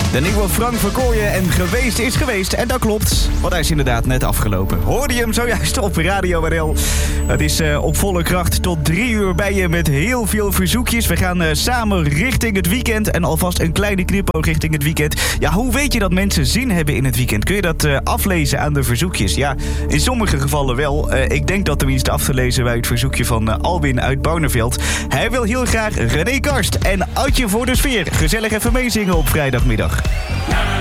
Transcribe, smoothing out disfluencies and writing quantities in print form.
De nieuwe Frank Verkooyen en Geweest is geweest. En dat klopt, want hij is inderdaad net afgelopen. Hoorde je hem zojuist op Radio NL. Het is op volle kracht tot 3 uur bij je met heel veel verzoekjes. We gaan samen richting het weekend. En alvast een kleine knipoog richting het weekend. Ja, hoe weet je dat mensen zin hebben in het weekend? Kun je dat aflezen aan de verzoekjes? Ja, in sommige gevallen wel. Ik denk dat tenminste af te lezen bij het verzoekje van Alwin uit Barneveld. Hij wil heel graag René Karst en Adje voor de Sfeer. Gezellig even meezingen op vrijdagmiddag.